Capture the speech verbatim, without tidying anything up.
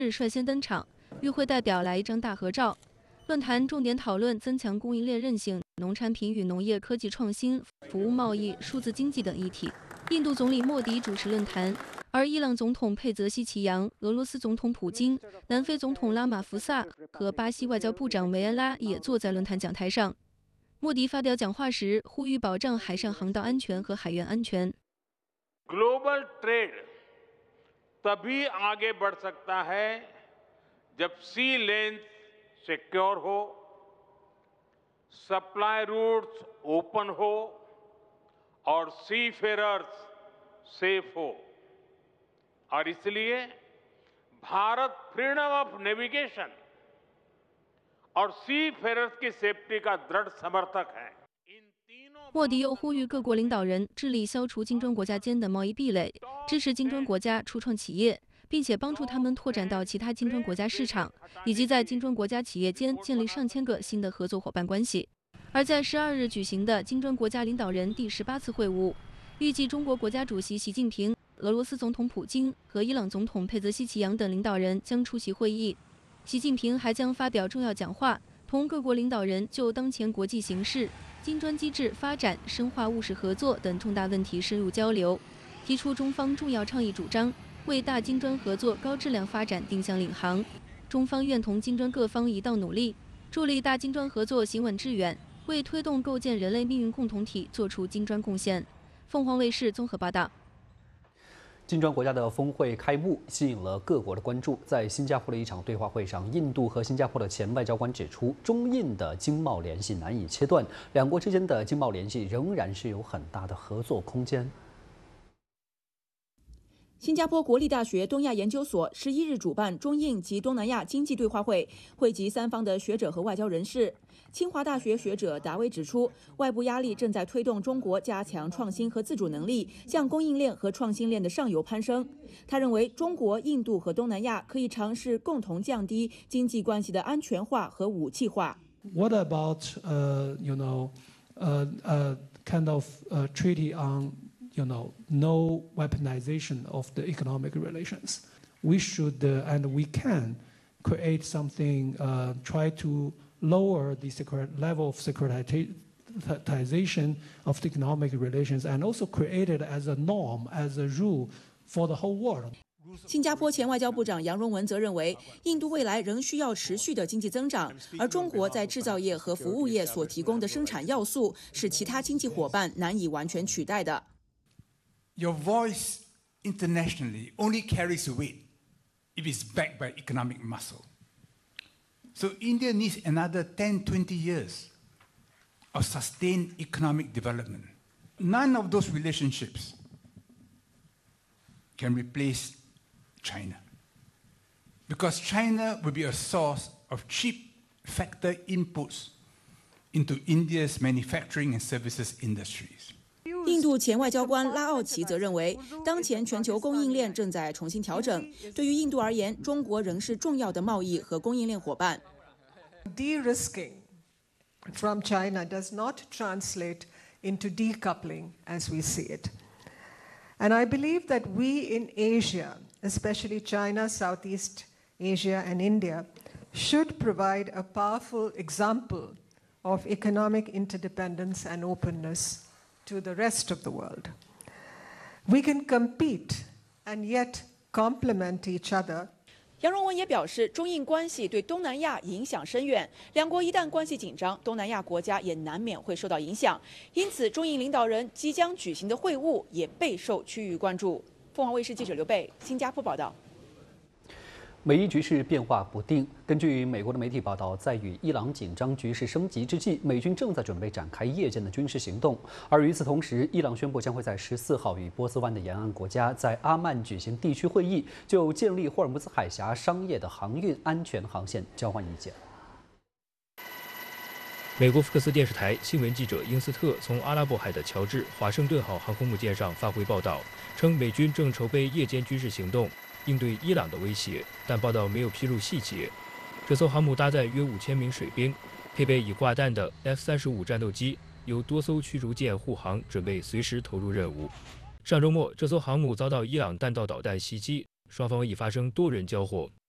率先登场，与会代表来一张大合照。论坛重点讨论增强供应链韧性、农产品与农业科技创新、服务贸易、数字经济等议题。印度总理莫迪主持论坛，而伊朗总统佩泽西奇扬、俄罗斯总统普京、南非总统拉马福萨和巴西外交部长维埃拉也坐在论坛讲台上。莫迪发表讲话时，呼吁保障海上航道安全和海员安全。 Global trade तभी आगे बढ़ सकता है जब सी लेन सिक्योर हो, सप्लाई रूट्स ओपन हो और सी फेरर्स सेफ हो। और इसलिए भारत फ्रीडम ऑफ नेविगेशन और सी फेरर्स की सेफ्टी का दृढ़ समर्थक है। 莫迪又呼吁各国领导人致力消除金砖国家间的贸易壁垒，支持金砖国家初创企业，并且帮助他们拓展到其他金砖国家市场，以及在金砖国家企业间建立上千个新的合作伙伴关系。而在十二日举行的金砖国家领导人第十八次会晤，预计中国国家主席习近平、俄罗斯总统普京和伊朗总统佩泽西奇扬等领导人将出席会议。习近平还将发表重要讲话，同各国领导人就当前国际形势、金砖机制发展、深化务实合作等重大问题深入交流，提出中方重要倡议主张，为大金砖合作高质量发展定向领航。中方愿同金砖各方一道努力，助力大金砖合作行稳致远，为推动构建人类命运共同体做出金砖贡献。凤凰卫视综合报道。 金砖国家的峰会开幕，吸引了各国的关注。在新加坡的一场对话会上，印度和新加坡的前外交官指出，中印的经贸联系难以切断，两国之间的经贸联系仍然是有很大的合作空间。 新加坡国立大学东亚研究所十一日主办中印及东南亚经济对话会，汇集三方的学者和外交人士。清华大学学者达威指出，外部压力正在推动中国加强创新和自主能力，向供应链和创新链的上游攀升。他认为，中国、印度和东南亚可以尝试共同降低经济关系的安全化和武器化。 What about, uh, you know, uh, uh, kind of uh, treaty on, you know, no weaponization of the economic relations? We should uh, and we can create something, uh, try to lower the level of securitization of the economic relations and also create it as a norm, as a rule for the whole world. 新加坡前外交部长杨荣文则认为，印度未来仍需要持续的经济增长，而中国在制造业和服务业所提供的生产要素是其他经济伙伴难以完全取代的。 Your voice internationally only carries weight if it's backed by economic muscle. So India needs another ten, twenty years of sustained economic development. None of those relationships can replace China, because China will be a source of cheap factor inputs into India's manufacturing and services industries. 印度前外交官拉奥奇则认为，当前全球供应链正在重新调整。对于印度而言，中国仍是重要的贸易和供应链伙伴。 De-risking from China does not translate into decoupling as we see it. And I believe that we in Asia, especially China, Southeast Asia, and India, should provide a powerful example of economic interdependence and openness to the rest of the world. We can compete and yet complement each other. 杨荣文也表示，中印关系对东南亚影响深远，两国一旦关系紧张，东南亚国家也难免会受到影响。因此，中印领导人即将举行的会晤也备受区域关注。凤凰卫视记者刘贝，新加坡报道。 美伊局势变化不定。根据美国的媒体报道，在与伊朗紧张局势升级之际，美军正在准备展开夜间的军事行动。而与此同时，伊朗宣布将会在十四号与波斯湾的沿岸国家在阿曼举行地区会议，就建立霍尔木兹海峡商业的航运安全航线交换意见。 美国福克斯电视台新闻记者英斯特从阿拉伯海的乔治华盛顿号航空母舰上发回报道，称美军正筹备夜间军事行动，应对伊朗的威胁，但报道没有披露细节。这艘航母搭载约五千名水兵，配备已挂弹的 F 三十五战斗机，由多艘驱逐舰护航，准备随时投入任务。上周末，这艘航母遭到伊朗弹道导弹袭击，双方已发生多人交火。